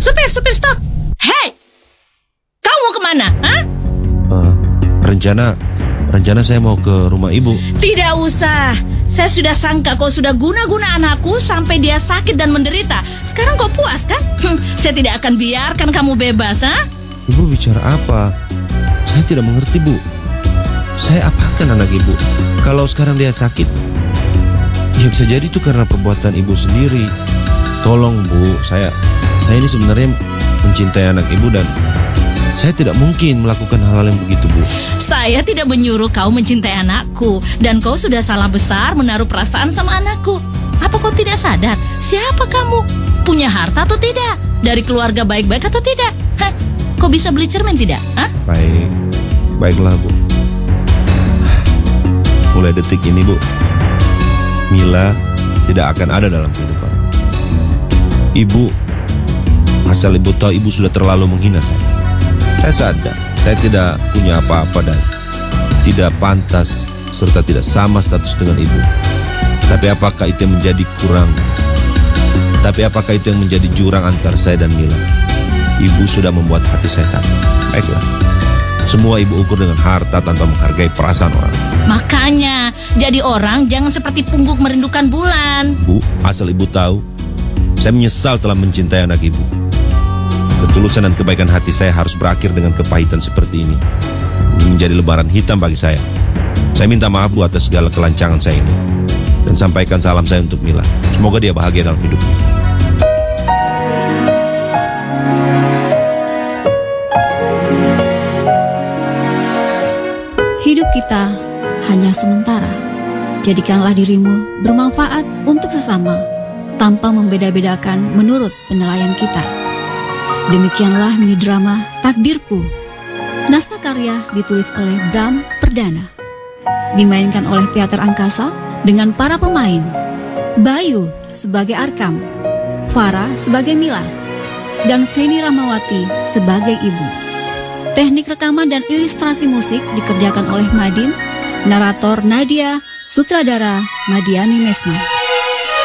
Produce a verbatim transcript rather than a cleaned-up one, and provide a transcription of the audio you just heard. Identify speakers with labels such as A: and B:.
A: supir, supir, stop. Hei, kau mau kemana? Hah?
B: Uh, rencana, rencana saya mau ke rumah ibu.
A: Tidak usah. Saya sudah sangka kau sudah guna-guna anakku sampai dia sakit dan menderita. Sekarang kau puas kan? Hm, saya tidak akan biarkan kamu bebas, ha?
B: Ibu bicara apa? Saya tidak mengerti, Bu. Saya apakan anak ibu? Kalau sekarang dia sakit, ya bisa jadi itu karena perbuatan ibu sendiri. Tolong, Bu, saya saya ini sebenarnya mencintai anak ibu dan saya tidak mungkin melakukan hal-hal yang begitu, Bu.
A: Saya tidak menyuruh kau mencintai anakku. Dan kau sudah salah besar menaruh perasaan sama anakku. Apa kau tidak sadar? Siapa kamu? Punya harta atau tidak? Dari keluarga baik-baik atau tidak? Hah? Kau bisa beli cermin tidak? Hah?
B: Baik, baiklah, Bu. Mulai detik ini, Bu, Mila tidak akan ada dalam kehidupan ibu. Asal ibu tahu, ibu sudah terlalu menghina saya. Saya sadar, saya tidak punya apa-apa dan tidak pantas serta tidak sama status dengan ibu. Tapi apakah itu yang menjadi kurang? Tapi apakah itu yang menjadi jurang antara saya dan Mila? Ibu sudah membuat hati saya sakit. Baiklah, semua ibu ukur dengan harta tanpa menghargai perasaan orang.
A: Makanya, jadi orang jangan seperti pungguk merindukan bulan.
B: Bu, asal ibu tahu, saya menyesal telah mencintai anak ibu. Ketulusan dan kebaikan hati saya harus berakhir dengan kepahitan seperti ini. Ini menjadi lebaran hitam bagi saya. Saya minta maaf, Bu, atas segala kelancangan saya ini. Dan sampaikan salam saya untuk Mila. Semoga dia bahagia dalam hidupnya.
C: Hidup kita hanya sementara. Jadikanlah dirimu bermanfaat untuk sesama, tanpa membeda-bedakan menurut penilaian kita. Demikianlah mini drama Takdirku. Naskah karya ditulis oleh Bram Perdana. Dimainkan oleh Teater Angkasa dengan para pemain: Bayu sebagai Arkam, Farah sebagai Mila, dan Feni Ramawati sebagai ibu. Teknik rekaman dan ilustrasi musik dikerjakan oleh Madin, narator Nadia, sutradara Madiani Mesma.